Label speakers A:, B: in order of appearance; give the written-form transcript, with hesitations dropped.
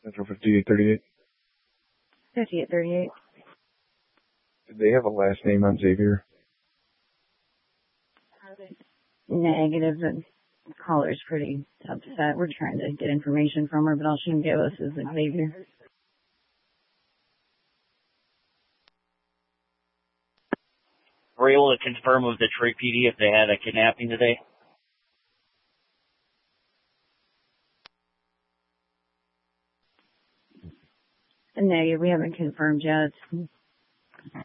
A: Central 5838.
B: 5838.
A: Did they have a last name on Xavier?
B: Negative. The caller's pretty upset. We're trying to get information from her, but all she can give us is Xavier.
C: Were you able to confirm with the Detroit PD if they had a kidnapping today?
B: Negative. We haven't confirmed yet.